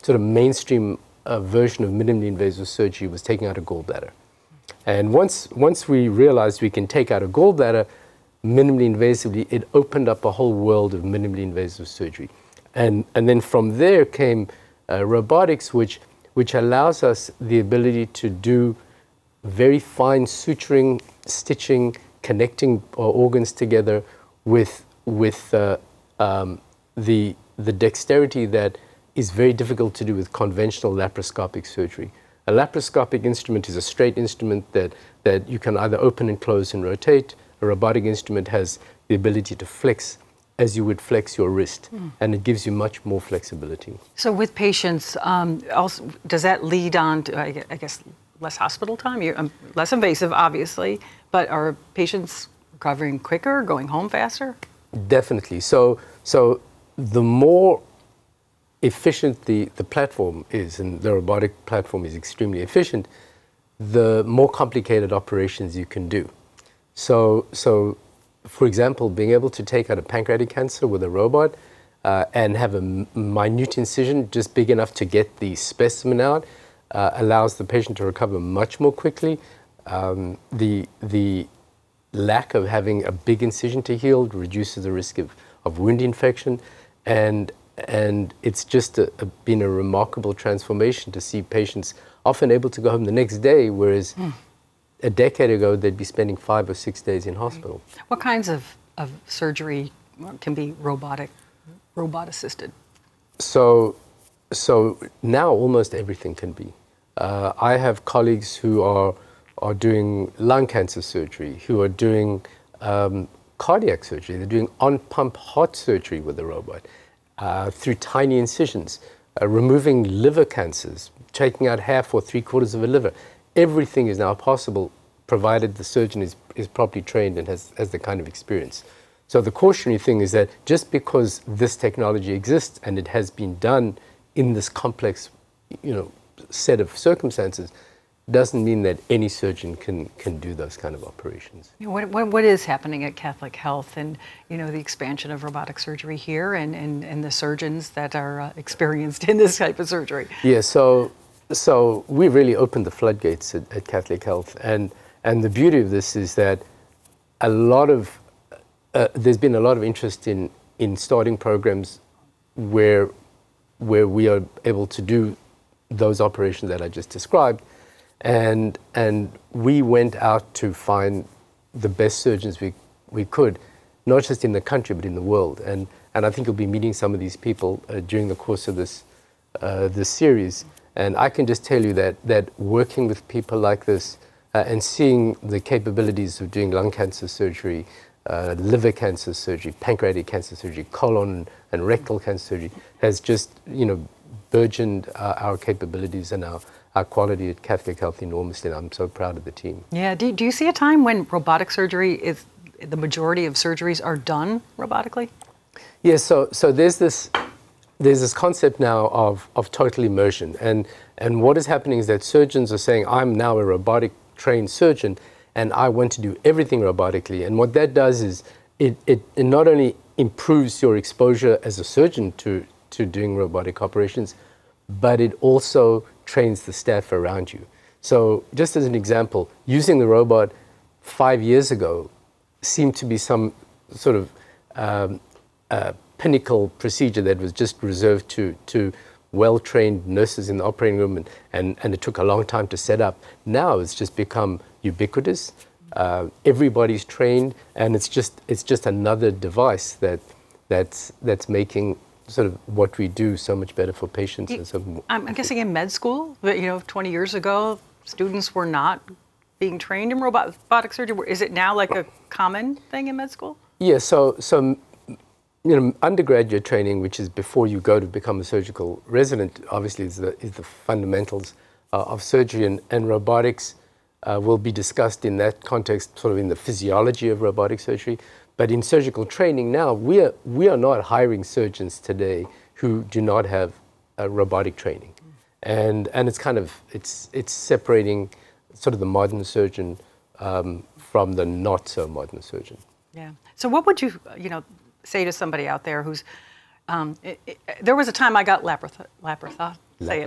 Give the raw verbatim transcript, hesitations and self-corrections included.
sort of mainstream uh, version of minimally invasive surgery was taking out a gallbladder. And once, once we realized we can take out a gallbladder minimally invasively, it opened up a whole world of minimally invasive surgery. And, and then from there came uh, robotics, which, which allows us the ability to do very fine suturing, stitching, connecting our organs together with, with uh, um, the, the dexterity that is very difficult to do with conventional laparoscopic surgery. A laparoscopic instrument is a straight instrument that, that you can either open and close and rotate. A robotic instrument has the ability to flex as you would flex your wrist, mm. and it gives you much more flexibility. So with patients, um, also, does that lead on to, I guess, less hospital time? You're, um, less invasive, obviously, but are patients recovering quicker, going home faster? Definitely. So, so the more efficient the, the platform is, and the robotic platform is extremely efficient, the more complicated operations you can do. So, so for example, being able to take out a pancreatic cancer with a robot uh, and have a m minute incision just big enough to get the specimen out uh, allows the patient to recover much more quickly. Um, the, the lack of having a big incision to heal reduces the risk of, of wound infection, and, and it's just a, a, been a remarkable transformation to see patients often able to go home the next day, whereas mm. a decade ago, they'd be spending five or six days in hospital. What kinds of, of surgery can be robotic, robot-assisted? So, so now almost everything can be. Uh, I have colleagues who are, are doing lung cancer surgery, who are doing um, cardiac surgery. They're doing on-pump heart surgery with a robot, uh, through tiny incisions, uh, removing liver cancers, taking out half or three quarters of a liver. Everything is now possible, provided the surgeon is, is properly trained and has, has the kind of experience. So the cautionary thing is that just because this technology exists and it has been done in this complex, you know, set of circumstances, doesn't mean that any surgeon can, can do those kind of operations. What, what, what is happening at Catholic Health, and you know, the expansion of robotic surgery here, and, and, and the surgeons that are uh, experienced in this type of surgery? Yeah, so So we really opened the floodgates at, at Catholic Health, and and the beauty of this is that a lot of uh, there's been a lot of interest in in starting programs where where we are able to do those operations that I just described, and and we went out to find the best surgeons we we could, not just in the country but in the world, and and I think you'll be meeting some of these people uh, during the course of this uh, this series. And I can just tell you that, that working with people like this uh, and seeing the capabilities of doing lung cancer surgery, uh, liver cancer surgery, pancreatic cancer surgery, colon and rectal cancer surgery has just, you know, burgeoned uh, our capabilities and our, our quality at Catholic Health enormously, and I'm so proud of the team. Yeah, do, do you see a time when robotic surgery is, the majority of surgeries are done robotically? Yeah, so, so there's this, There's this concept now of, of total immersion, and, and what is happening is that surgeons are saying, I'm now a robotic trained surgeon and I want to do everything robotically. And what that does is it, it, it not only improves your exposure as a surgeon to, to doing robotic operations, but it also trains the staff around you. So just as an example, using the robot five years ago seemed to be some sort of um, uh, pinnacle procedure that was just reserved to, to well-trained nurses in the operating room, and, and, and it took a long time to set up. Now it's just become ubiquitous. Uh, everybody's trained, and it's just, it's just another device that, that's, that's making sort of what we do so much better for patients. You, and so I'm guessing in med school, you know, twenty years ago, students were not being trained in robotic surgery. Is it now like a common thing in med school? Yeah, so, so you know, undergraduate training, which is before you go to become a surgical resident, obviously is the, is the fundamentals uh, of surgery, and, and robotics uh, will be discussed in that context, sort of in the physiology of robotic surgery. But in surgical training now, we are, we are not hiring surgeons today who do not have uh, robotic training. And, and it's kind of, it's, it's separating sort of the modern surgeon um, from the not so modern surgeon. Yeah. So what would you, you know, say to somebody out there who's, um, it, it, there was a time I got laparoth laparoth Say it.